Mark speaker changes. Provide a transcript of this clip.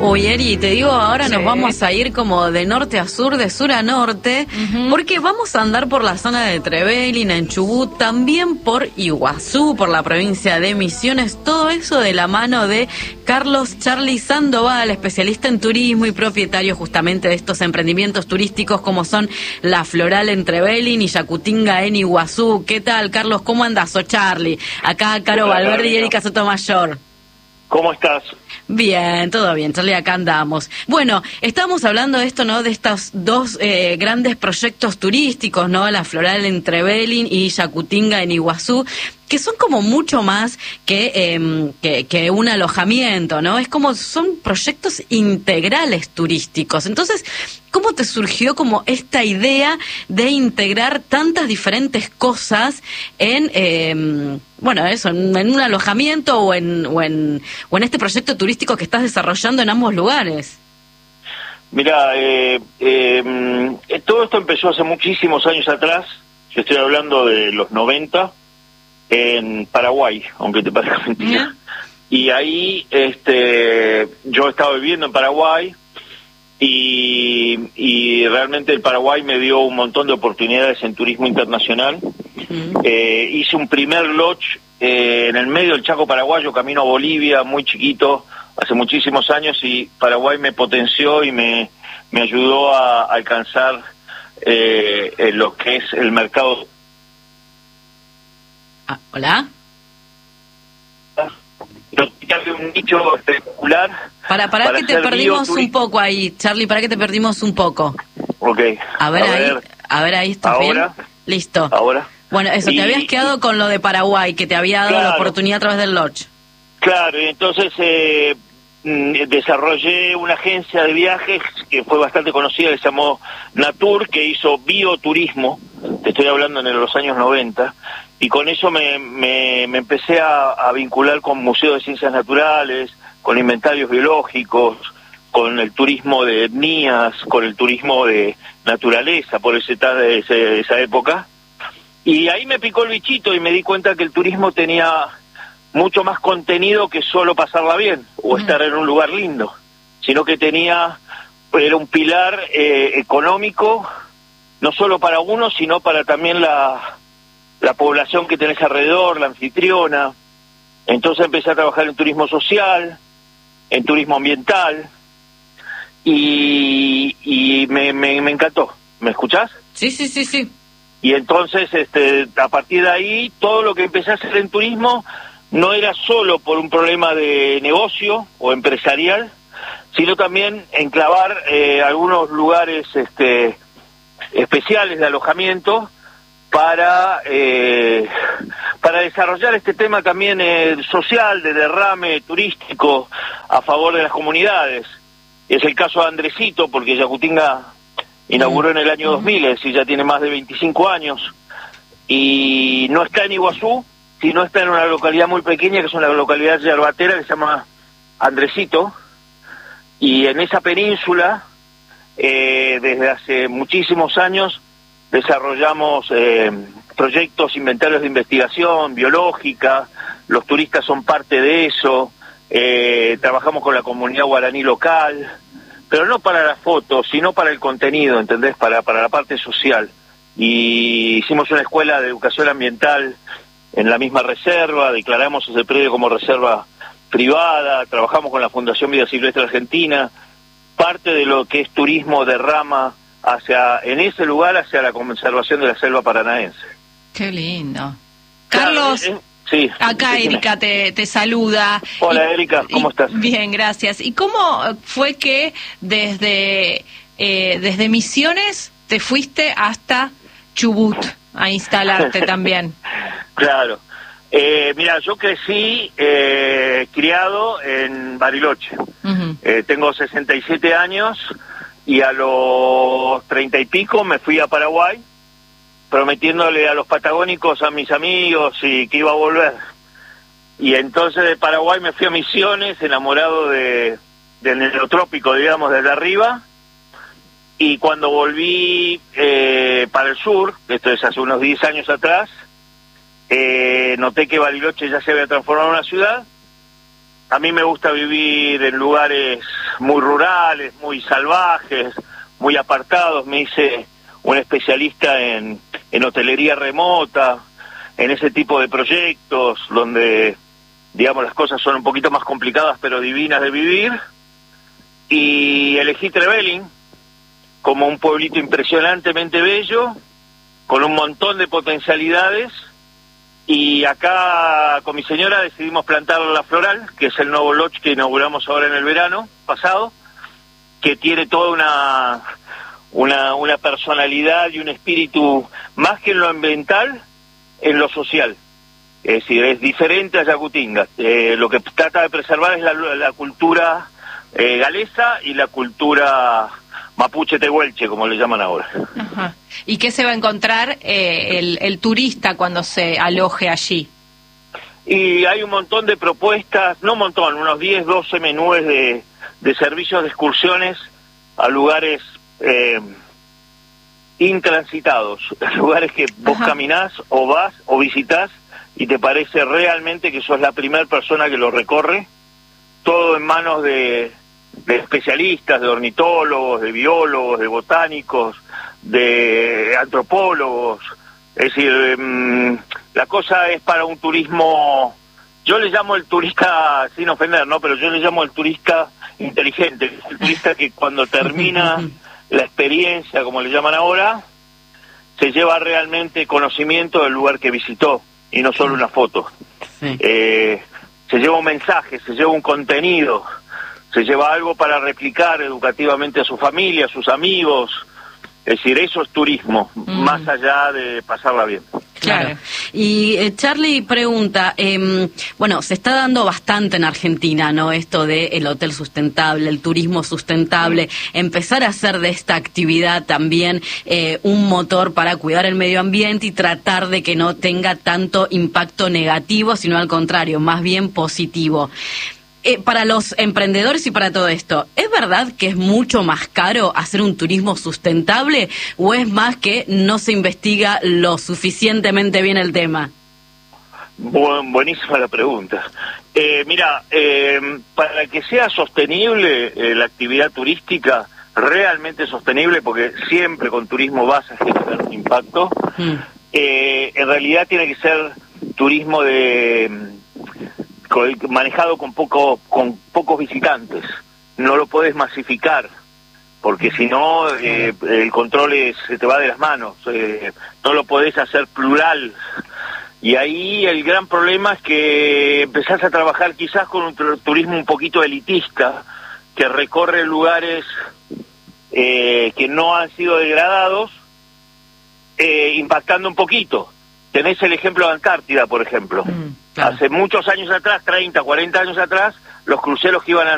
Speaker 1: Uy, Eri, te digo, ahora nos vamos a ir como de norte a sur, de sur a norte, porque vamos a andar por la zona de Trevelin, en Chubut, también por Iguazú, por la provincia de Misiones, todo eso de la mano de Carlos Charly Sandoval, especialista en turismo y propietario justamente de estos emprendimientos turísticos como son La Floral en Trevelin y Yacutinga en Iguazú. ¿Qué tal, Carlos? ¿Cómo andás? Soy Charly. Acá Caro Valverde y Erika Sotomayor.
Speaker 2: ¿Cómo estás?
Speaker 1: Bien, todo bien, Charly, acá andamos. Bueno, estábamos hablando de esto, ¿no? De estos dos grandes proyectos turísticos, ¿no? La Floral en Trevelin y Yacutinga en Iguazú, que son como mucho más que un alojamiento, ¿no? Es como, son proyectos integrales turísticos. Entonces, ¿cómo te surgió como esta idea de integrar tantas diferentes cosas en, bueno, eso, en un alojamiento o en este proyecto turístico que estás desarrollando en ambos lugares?
Speaker 2: Mira, todo esto empezó hace muchísimos años atrás. Yo estoy hablando de los 90, en Paraguay, aunque te parezca mentira. Y ahí yo estaba viviendo en Paraguay y realmente el Paraguay me dio un montón de oportunidades en turismo internacional. Hice un primer lodge en el medio del Chaco paraguayo, camino a Bolivia, muy chiquito, hace muchísimos años, y Paraguay me potenció y me ayudó a alcanzar lo que es el mercado.
Speaker 1: ¿Hola?
Speaker 2: Un nicho espectacular.
Speaker 1: Para que te perdimos un poco ahí, Charly, para que te perdimos un poco.
Speaker 2: Ok.
Speaker 1: A ver ahí, ¿estás bien? Listo.
Speaker 2: Ahora.
Speaker 1: Bueno, eso, te habías quedado con lo de Paraguay, que te había dado la oportunidad a través del lodge. Claro,
Speaker 2: y entonces desarrollé una agencia de viajes que fue bastante conocida, que se llamó Natur, que hizo bioturismo, te estoy hablando en los años 90, y con eso me empecé a vincular con museos de ciencias naturales, con inventarios biológicos, con el turismo de etnias, con el turismo de naturaleza, por esa época. Y ahí me picó el bichito y me di cuenta que el turismo tenía mucho más contenido que solo pasarla bien o estar en un lugar lindo, sino que era un pilar económico, no solo para uno, sino para también la población que tenés alrededor, la anfitriona. Entonces empecé a trabajar en turismo social, en turismo ambiental, y me encantó. ¿Me escuchás?
Speaker 1: Sí.
Speaker 2: Y entonces, a partir de ahí, todo lo que empecé a hacer en turismo no era solo por un problema de negocio o empresarial, sino también enclavar algunos lugares especiales de alojamiento para desarrollar este tema también social, de derrame turístico a favor de las comunidades. Es el caso de Andresito, porque Yacutinga inauguró en el año 2000, es decir, ya tiene más de 25 años, y no está en Iguazú, sino está en una localidad muy pequeña, que es una localidad yerbatera que se llama Andresito, y en esa península, desde hace muchísimos años, desarrollamos proyectos, inventarios de investigación biológica, los turistas son parte de eso, trabajamos con la comunidad guaraní local, pero no para las fotos, sino para el contenido, ¿entendés? Para la parte social. Y hicimos una escuela de educación ambiental en la misma reserva, declaramos ese predio como reserva privada, trabajamos con la Fundación Vida Silvestre Argentina, parte de lo que es turismo derrama en ese lugar hacia la conservación de la selva paranaense.
Speaker 1: Qué lindo. Carlos,
Speaker 2: sí,
Speaker 1: acá
Speaker 2: decime.
Speaker 1: Erika te saluda.
Speaker 2: Hola Erika, ¿cómo estás?
Speaker 1: Bien, gracias. ¿Y cómo fue que desde Misiones te fuiste hasta Chubut a instalarte también?
Speaker 2: Claro. Mira, yo crecí criado en Bariloche. Tengo 67 años y a los 30 y pico me fui a Paraguay, prometiéndole a los patagónicos, a mis amigos, y que iba a volver. Y entonces de Paraguay me fui a Misiones, enamorado del neotrópico, digamos, desde arriba. Y cuando volví para el sur, esto es hace unos 10 años atrás, noté que Bariloche ya se había transformado en una ciudad. A mí me gusta vivir en lugares muy rurales, muy salvajes, muy apartados. Me hice un especialista en hotelería remota, en ese tipo de proyectos donde, digamos, las cosas son un poquito más complicadas pero divinas de vivir. Y elegí Trevelin como un pueblito impresionantemente bello, con un montón de potencialidades. Y acá con mi señora decidimos plantar La Floral, que es el nuevo lodge que inauguramos ahora en el verano pasado, que tiene toda una personalidad y un espíritu, más que en lo ambiental, en lo social. Es decir, es diferente a Yacutinga. Lo que trata de preservar es la cultura galesa y la cultura mapuche tehuelche, como le llaman ahora.
Speaker 3: Ajá. ¿Y qué se va a encontrar el turista cuando se aloje allí?
Speaker 2: Y hay un montón de propuestas, no un montón, unos 10, 12 menúes de servicios de excursiones a lugares intransitados, lugares que vos caminás o vas o visitás y te parece realmente que sos la primera persona que lo recorre, todo en manos de especialistas, de ornitólogos, de biólogos, de botánicos, de antropólogos. Es decir, la cosa es para un turismo, yo le llamo el turista, sin ofender, ¿no? Pero yo le llamo el turista inteligente, el turista que cuando termina la experiencia, como le llaman ahora, se lleva realmente conocimiento del lugar que visitó y no solo una foto. Sí. Se lleva un mensaje, se lleva un contenido, se lleva algo para replicar educativamente a su familia, a sus amigos. Es decir, eso es turismo, más allá de pasarla bien.
Speaker 1: Claro. Y Charlie pregunta, bueno, se está dando bastante en Argentina, ¿no? Esto de el hotel sustentable, el turismo sustentable, empezar a hacer de esta actividad también un motor para cuidar el medio ambiente y tratar de que no tenga tanto impacto negativo, sino al contrario, más bien positivo. Para los emprendedores y para todo esto, ¿es verdad que es mucho más caro hacer un turismo sustentable o es más que no se investiga lo suficientemente bien el tema?
Speaker 2: Buenísima la pregunta. Mira, para que sea sostenible la actividad turística, realmente sostenible, porque siempre con turismo vas a generar un impacto, en realidad tiene que ser turismo manejado con pocos visitantes. No lo puedes masificar, porque si no el control se te va de las manos. No lo podés hacer plural. Y ahí el gran problema es que empezás a trabajar quizás con un turismo un poquito elitista, que recorre lugares que no han sido degradados, impactando un poquito. Tenés el ejemplo de Antártida, por ejemplo. Claro. Hace muchos años atrás, 30, 40 años atrás, los cruceros que iban a